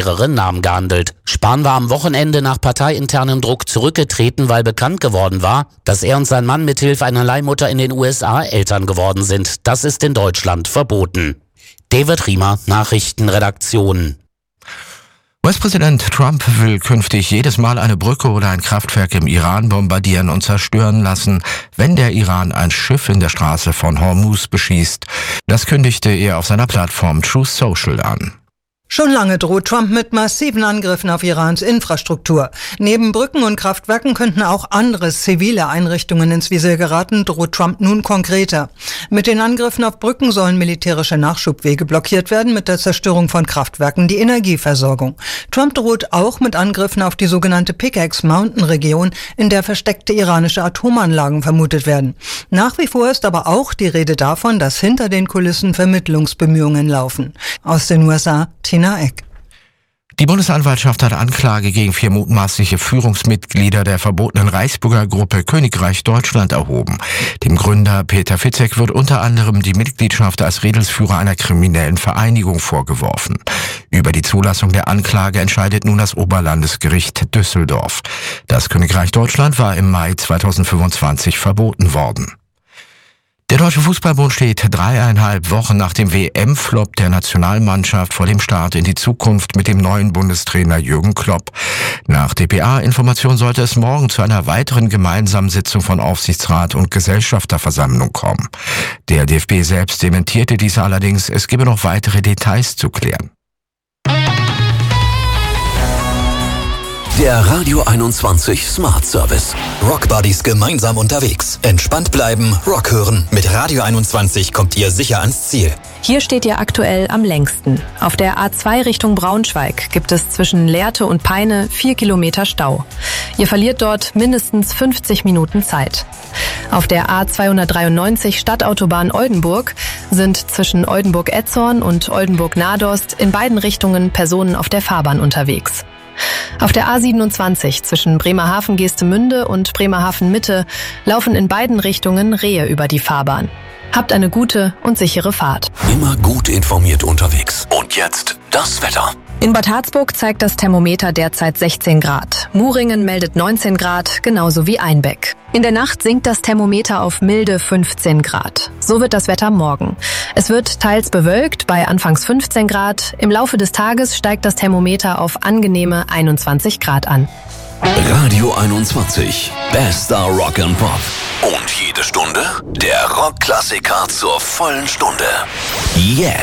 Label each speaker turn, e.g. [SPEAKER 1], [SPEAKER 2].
[SPEAKER 1] mehrere Namen gehandelt. Spahn war am Wochenende nach parteiinternem Druck zurückgetreten, weil bekannt geworden war, dass er und sein Mann mithilfe einer Leihmutter in den USA Eltern geworden sind. Das ist in Deutschland verboten. David Riemer, Nachrichtenredaktion.
[SPEAKER 2] US-Präsident Trump will künftig jedes Mal eine Brücke oder ein Kraftwerk im Iran bombardieren und zerstören lassen, wenn der Iran ein Schiff in der Straße von Hormuz beschießt. Das kündigte er auf seiner Plattform Truth Social an.
[SPEAKER 3] Schon lange droht Trump mit massiven Angriffen auf Irans Infrastruktur. Neben Brücken und Kraftwerken könnten auch andere zivile Einrichtungen ins Visier geraten, droht Trump nun konkreter. Mit den Angriffen auf Brücken sollen militärische Nachschubwege blockiert werden, mit der Zerstörung von Kraftwerken die Energieversorgung. Trump droht auch mit Angriffen auf die sogenannte Pickaxe Mountain Region, in der versteckte iranische Atomanlagen vermutet werden. Nach wie vor ist aber auch die Rede davon, dass hinter den Kulissen Vermittlungsbemühungen laufen. Aus den USA, Tina Eck.
[SPEAKER 2] Die Bundesanwaltschaft hat Anklage gegen 4 mutmaßliche Führungsmitglieder der verbotenen Reichsbürger Gruppe Königreich Deutschland erhoben. Dem Gründer Peter Fitzek wird unter anderem die Mitgliedschaft als Redelsführer einer kriminellen Vereinigung vorgeworfen. Über die Zulassung der Anklage entscheidet nun das Oberlandesgericht Düsseldorf. Das Königreich Deutschland war im Mai 2025 verboten worden. Der Deutsche Fußballbund steht 3,5 Wochen nach dem WM-Flop der Nationalmannschaft vor dem Start in die Zukunft mit dem neuen Bundestrainer Jürgen Klopp. Nach dpa-Information sollte es morgen zu einer weiteren gemeinsamen Sitzung von Aufsichtsrat und Gesellschafterversammlung kommen. Der DFB selbst dementierte dies allerdings, es gebe noch weitere Details zu klären.
[SPEAKER 4] Der Radio 21 Smart Service. Rock Buddies gemeinsam unterwegs. Entspannt bleiben, Rock hören. Mit Radio 21 kommt ihr sicher ans Ziel.
[SPEAKER 5] Hier steht ihr aktuell am längsten. Auf der A2 Richtung Braunschweig gibt es zwischen Lehrte und Peine 4 Kilometer Stau. Ihr verliert dort mindestens 50 Minuten Zeit. Auf der A293 Stadtautobahn Oldenburg sind zwischen Oldenburg-Etzhorn und Oldenburg-Nadost in beiden Richtungen Personen auf der Fahrbahn unterwegs. Auf der A27 zwischen Bremerhaven-Geestemünde und Bremerhaven-Mitte laufen in beiden Richtungen Rehe über die Fahrbahn. Habt eine gute und sichere Fahrt.
[SPEAKER 4] Immer gut informiert unterwegs. Und jetzt das Wetter.
[SPEAKER 5] In Bad Harzburg zeigt das Thermometer derzeit 16 Grad. Muringen meldet 19 Grad, genauso wie Einbeck. In der Nacht sinkt das Thermometer auf milde 15 Grad. So wird das Wetter morgen. Es wird teils bewölkt bei anfangs 15 Grad. Im Laufe des Tages steigt das Thermometer auf angenehme 21 Grad an.
[SPEAKER 4] Radio 21. Bester Rock and Pop. Und jede Stunde der Rockklassiker zur vollen Stunde. Jetzt.